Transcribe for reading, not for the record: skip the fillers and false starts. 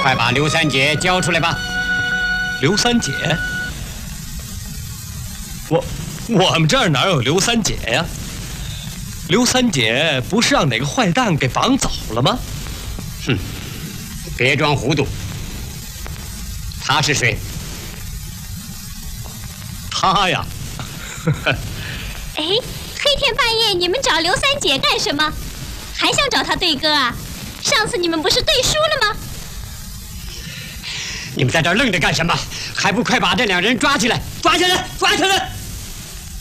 快把刘三姐交出来吧！ 刘三姐？我们这儿哪有刘三姐呀？刘三姐不是让哪个坏蛋给绑走了吗？ 哼，别装糊涂。他是谁？ 他呀， 哎，黑天半夜你们找刘三姐干什么？还想找她对歌啊？上次你们不是对输了吗？ 你们在这儿愣着干什么？还不快把这两人抓起来！抓起来！抓起来！